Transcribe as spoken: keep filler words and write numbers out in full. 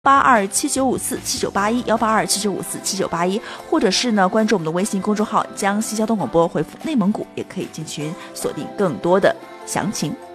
八二七九五四七九八一幺八二七九五四七九八一，或者是呢关注我们的微信公众号江西交通广播，回复内蒙古也可以进群锁定更多的详情。